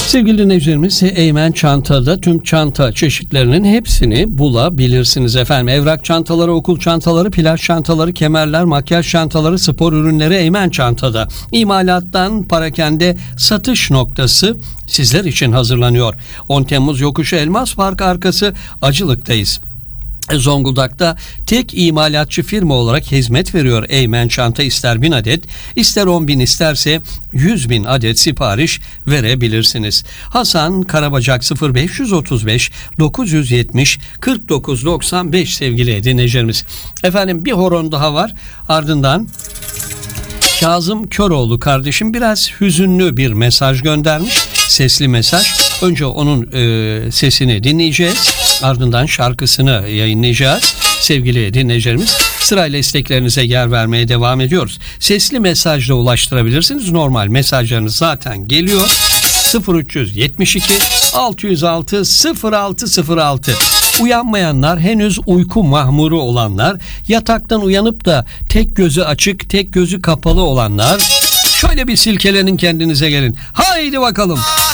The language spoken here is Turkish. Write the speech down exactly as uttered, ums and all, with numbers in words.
Sevgili dinleyicilerimiz, Eymen Çanta'da tüm çanta çeşitlerinin hepsini bulabilirsiniz efendim. Evrak çantaları, okul çantaları, plaj çantaları, kemerler, makyaj çantaları, spor ürünleri Eymen Çanta'da. İmalattan parakende satış noktası sizler için hazırlanıyor. on Temmuz Yokuşu Elmas Park arkası Acılık'tayız. Zonguldak'ta tek imalatçı firma olarak hizmet veriyor Eymen Çanta. İster bin adet, ister on bin, isterse yüz bin adet sipariş verebilirsiniz. Hasan Karabacak sıfır beş otuz beş dokuz yüz yetmiş kırk dokuz doksan beş sevgili dinleyicilerimiz. Efendim, bir horon daha var. Ardından Kazım Köroğlu kardeşim biraz hüzünlü bir mesaj göndermiş. Sesli mesaj. Önce onun e, sesini dinleyeceğiz. Ardından şarkısını yayınlayacağız. Sevgili dinleyicilerimiz, sırayla isteklerinize yer vermeye devam ediyoruz. Sesli mesajla ulaştırabilirsiniz. Normal mesajlarınız zaten geliyor. sıfır üç yetmiş iki altı yüz altı sıfır altı sıfır altı. Uyanmayanlar, henüz uyku mahmuru olanlar, yataktan uyanıp da tek gözü açık, tek gözü kapalı olanlar, şöyle bir silkelenin, kendinize gelin. Haydi bakalım.